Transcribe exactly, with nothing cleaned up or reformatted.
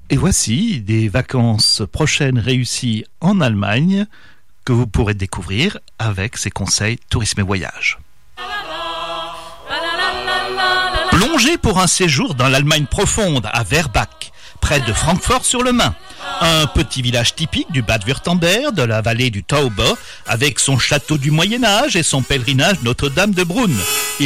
Et voici des vacances prochaines réussies en Allemagne que vous pourrez découvrir avec ces conseils tourisme et voyage. Plongez pour un séjour dans l'Allemagne profonde à Werbach, près de Francfort-sur-le-Main. Un petit village typique du Bade-Württemberg, de la vallée du Tauber, avec son château du Moyen-Âge et son pèlerinage Notre-Dame de Brunn. Et